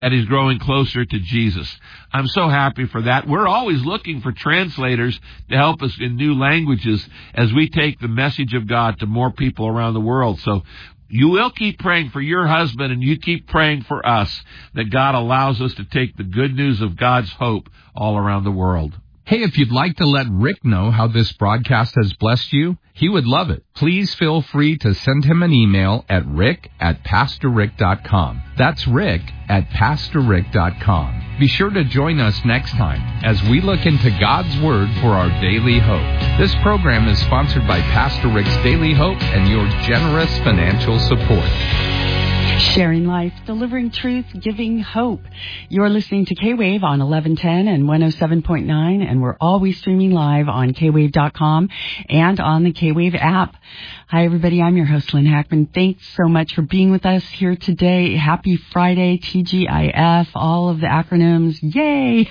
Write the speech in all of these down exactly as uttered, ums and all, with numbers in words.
that is growing closer to Jesus. I'm so happy for that. We're always looking for translators to help us in new languages as we take the message of God to more people around the world. So you will keep praying for your husband, and you keep praying for us that God allows us to take the good news of God's hope all around the world. Hey, if you'd like to let Rick know how this broadcast has blessed you, he would love it. Please feel free to send him an email at rick at pastor rick dot com. That's rick at pastor rick dot com. Be sure to join us next time as we look into God's Word for our daily hope. This program is sponsored by Pastor Rick's Daily Hope and your generous financial support. Sharing life, delivering truth, giving hope. You're listening to K-Wave on eleven ten and one oh seven point nine, and we're always streaming live on K wave dot com and on the K-Wave app. Hi, everybody. I'm your host, Lynn Hackman. Thanks so much for being with us here today. Happy Friday, T G I F, all of the acronyms. Yay!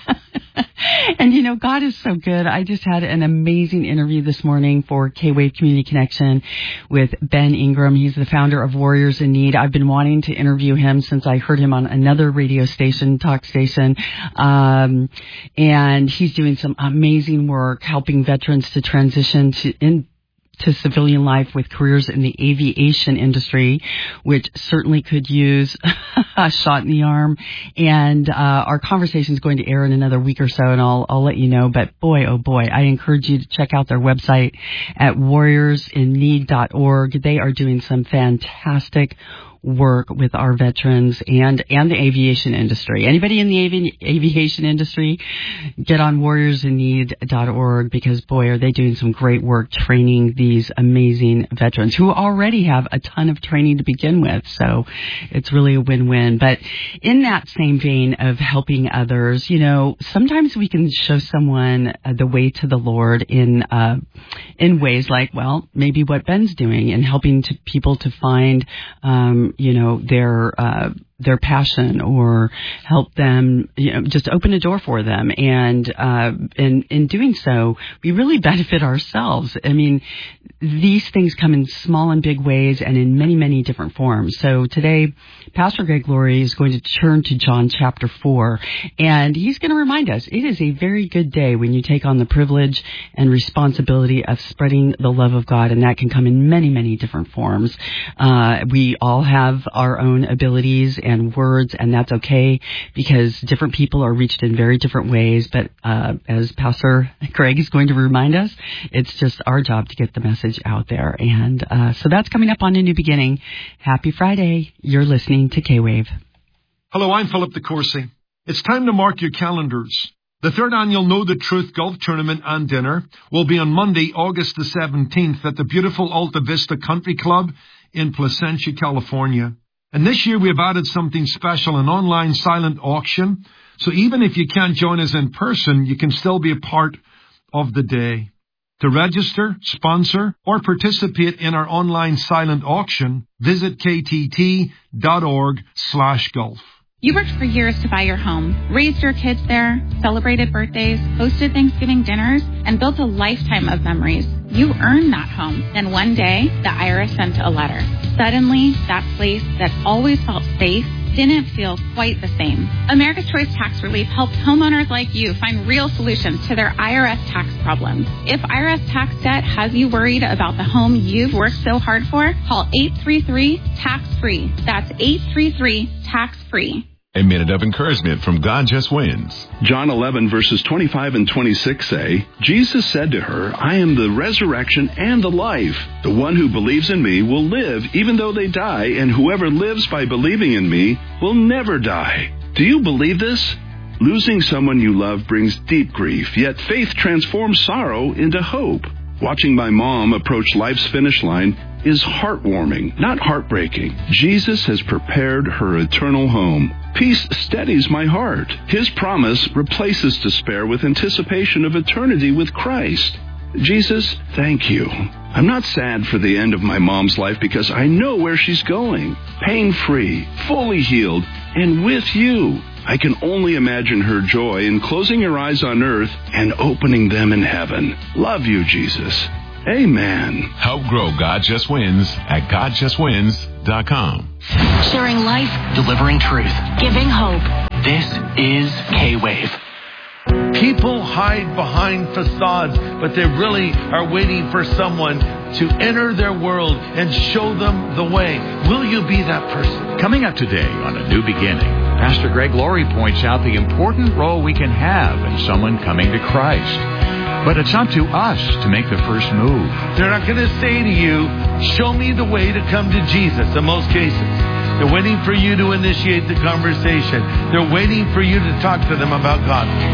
And, you know, God is so good. I just had an amazing interview this morning for K-Wave Community Connection with Ben Ingram. He's the founder of Warriors in Need. I've been wanting to interview him since I heard him on another radio station, talk station. Um, and he's doing some amazing work helping veterans to transition to in to civilian life with careers in the aviation industry, which certainly could use a shot in the arm. And uh, our conversation is going to air in another week or so, and I'll, I'll let you know. But boy, oh boy, I encourage you to check out their website at warriors in need dot org. They are doing some fantastic work with our veterans and and the aviation industry. Anybody in the avi- aviation industry, get on warriors in need dot org, because boy, are they doing some great work training these amazing veterans who already have a ton of training to begin with. So it's really a win-win. But in that same vein of helping others, you know, sometimes we can show someone uh, the way to the Lord in uh, in ways like, well, maybe what Ben's doing in helping to people to find um, you know, their uh, their passion, or help them, you know, just open a door for them. And uh, in, in doing so, we really benefit ourselves. I mean, these things come in small and big ways and in many, many different forms. So today, Pastor Greg Laurie is going to turn to John chapter four, and he's going to remind us it is a very good day when you take on the privilege and responsibility of spreading the love of God, and that can come in many, many different forms. Uh, we all have our own abilities and words, and that's okay, because different people are reached in very different ways. But uh, as Pastor Greg is going to remind us, it's just our job to get the message out there. And uh, so that's coming up on A New Beginning. Happy Friday. You're listening to K-Wave. Hello, I'm Philip DeCourcy. It's time to mark your calendars. The third annual Know the Truth Golf Tournament and Dinner will be on Monday, August the seventeenth at the beautiful Alta Vista Country Club in Placentia, California. And this year we have added something special, an online silent auction. So even if you can't join us in person, you can still be a part of the day. To register, sponsor, or participate in our online silent auction, visit ktt.org slash golf. You worked for years to buy your home, raised your kids there, celebrated birthdays, hosted Thanksgiving dinners, and built a lifetime of memories. You earned that home. Then one day, the I R S sent a letter. Suddenly, that place that always felt safe didn't feel quite the same. America's Choice Tax Relief helps homeowners like you find real solutions to their I R S tax problems. If I R S tax debt has you worried about the home you've worked so hard for, call eight three three, tax free. That's eight three three, tax free. A minute of encouragement from God Just Wins. John eleven, verses twenty-five and twenty-six say, Jesus said to her, I am the resurrection and the life. The one who believes in me will live even though they die, and whoever lives by believing in me will never die. Do you believe this? Losing someone you love brings deep grief, yet faith transforms sorrow into hope. Watching my mom approach life's finish line is heartwarming, not heartbreaking. Jesus has prepared her eternal home. Peace steadies my heart. His promise replaces despair with anticipation of eternity with Christ. Jesus, thank you. I'm not sad for the end of my mom's life because I know where she's going. Pain-free, fully healed, and with you. I can only imagine her joy in closing her eyes on earth and opening them in heaven. Love you, Jesus. Amen. Help grow God Just Wins at god just wins dot com. Sharing life, delivering truth, giving hope. This is K-Wave. People hide behind facades, but they really are waiting for someone to enter their world and show them the way. Will you be that person? Coming up today on A New Beginning, Pastor Greg Laurie points out the important role we can have in someone coming to Christ. But it's up to us to make the first move. They're not going to say to you, show me the way to come to Jesus in most cases. They're waiting for you to initiate the conversation. They're waiting for you to talk to them about God.